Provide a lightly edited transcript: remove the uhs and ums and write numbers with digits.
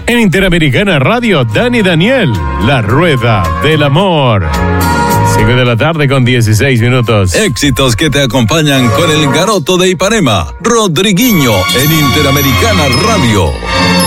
En Interamericana Radio, Dani Daniel, La Rueda del Amor. 5 de la tarde con 16 minutos. Éxitos que te acompañan con el Garoto de Ipanema, Rodriguinho, en Interamericana Radio.